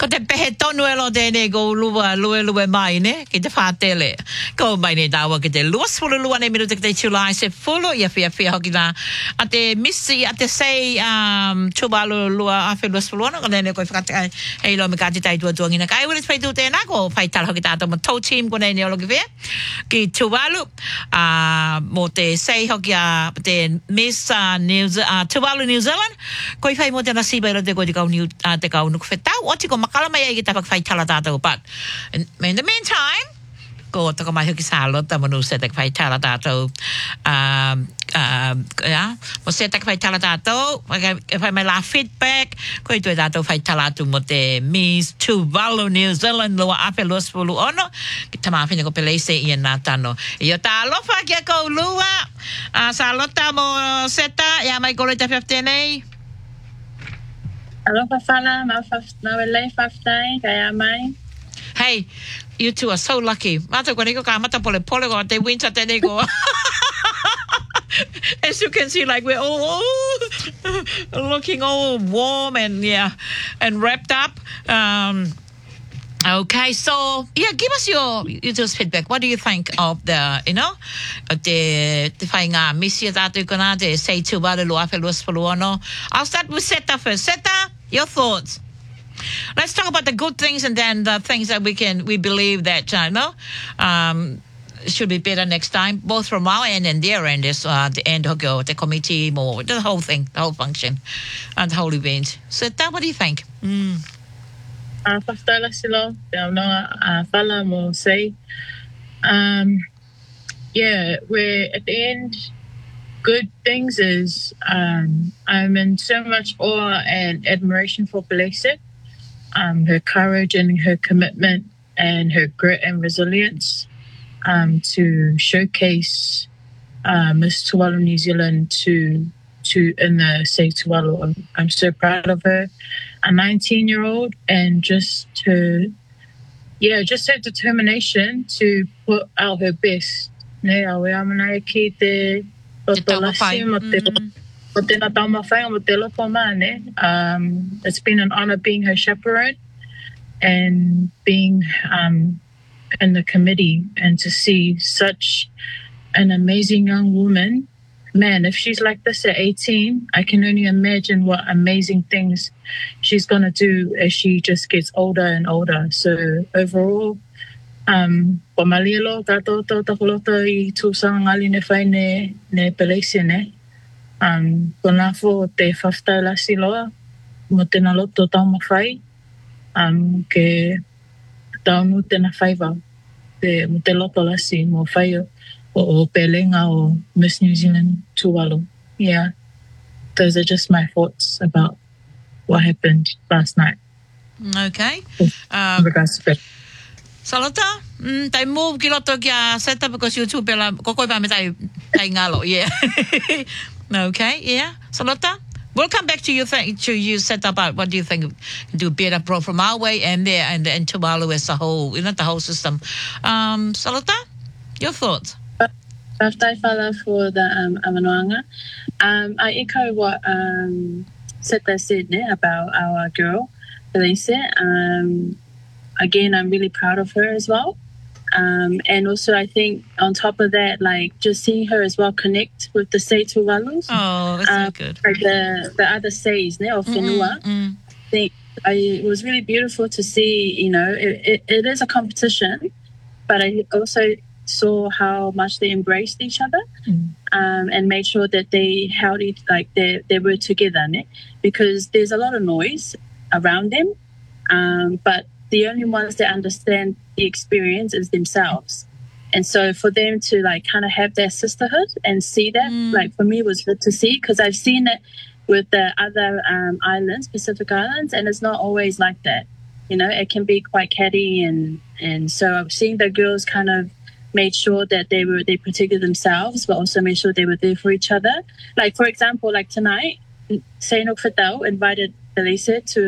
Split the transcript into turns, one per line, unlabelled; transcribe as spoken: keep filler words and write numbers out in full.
Ko te pehe tonu e lo tēnei ko lua, lua, lua mai ne, ki te whātele. Ko mai ne tāua ki te luas fulu lua ne miru te te July se fulu, ia whia whia hoki la. A te misi, a te sei, um, tubalu lua a whi luas fulu ana, ko nene koe whakatai, hei lo me kāti tai tua tuangina. Ka iwere te whaitu tēnā, ko whai tala hoki tātou ma tau team ko nene olo ki whia. Ki tubalu, uh, mo te sei hoki a te Miss uh, New, uh, tubalu New Zealand, ko i whai mo te nasiba ilo te koe te kau, uh, te kau nuku whetau, o ti ko makala mai ai ki tapak whai tala tātou, but in, in the meantime, ko tako mai hoki sālo, ta manu se tak whai tala tātou, um, um, yeah, mo se tak whai tala tātou, whai mai la feedback, ko i tue tātou whai tala atu mo te Miss Tuvalu New Zealand, loa ape luas pulu ono, ki tamawhine ko pelese i nā tano. I o tā lofa ki a kou lua, uh, sa lota mo seta, ia mai kore te whiawtenei.
Aloha whana, ma wele whaftai, kai a mai.
Hey, you two are so lucky. Mata ko niko ka mata pole pole ko te winter te neko. As you can see, like we're all, all looking all warm and yeah, and wrapped up. Um, okay, so yeah, give us your your feedback. What do you think of the, you know, the the whainga misia tātou kona, te sei tuwaru lo awhi luas puluono. I'll start with Seta first. Seta, your thoughts. Let's talk about the good things and then the things that we can, we believe that, uh, you know, um, should be better next time, both from our end and their end, is uh, the end of the committee, more, the whole thing, the whole function, and the whole event. So, what do you think? Mm.
Uh, Whaftala silo, te aunga whala mo say. Um, yeah, we're at the end. Good things is um, I'm in so much awe and admiration for Blessed. Um, her courage and her commitment and her grit and resilience um, to showcase uh, Miss Tuvalu New Zealand to to in the Say Tuvalu. I'm, I'm so proud of her, a nineteen-year-old, and just to yeah, just her determination to put out her best. Ne awe amana ki te totolasi mo te mo te na tama whai mo te lopo mane. Um, it's been an honor being her chaperone and being um, in the committee, and to see such an amazing young woman. Man, if she's like this at eighteen, I can only imagine what amazing things she's going to do as she just gets older and older. So overall, um, pa malilo kato to takuloto I tūsanga ngali ne whai ne, ne pelesi ne. Um, kona fo te whaftai lasi loa, mo tēnā loto tau mawhai, um, ke taunu tēnā whaiwa, te, mo te loto lasi, mo whai o, o pelenga o Miss New Zealand Tuvalu. Yeah, those are just my thoughts about what happened last night.
Okay.
Um, in regards to
Salota, mm, tai move ki loto ki a Seta because you two pela kokoi pa me tai tai ngalo, yeah. Okay, yeah. Salota, we'll come back to you th- to you Seta about what do you think do better pro from our way and there and and Tuvalu as a whole, you know, the whole system. Um, Salota, your thoughts.
Whaftai whala for the um, Amanoanga. Um, I echo what um, Seta said ne, about our girl, Elise. Um, again, I'm really proud of her as well. Um, and also, I think on top of that, like just seeing her as well connect with the Say Tuvalus.
Oh, that's
um,
so good.
Like the, the other Says, ne, or Whenua.
Mm-hmm.
I think I, it was really beautiful to see, you know, it, it, it is a competition, but I also saw how much they embraced each other mm. um, and made sure that they held it, like they, they were together, ne? Because there's a lot of noise around them, um, but the only ones that understand the experience is themselves. And so for them to like kind of have that sisterhood and see that, mm. like for me it was good to see, because I've seen it with the other um, islands, Pacific Islands, and it's not always like that. You know, it can be quite catty, and, and so seeing the girls kind of made sure that they were they protected themselves, but also made sure they were there for each other. Like for example, like tonight, Sei no Whetau invited Elise to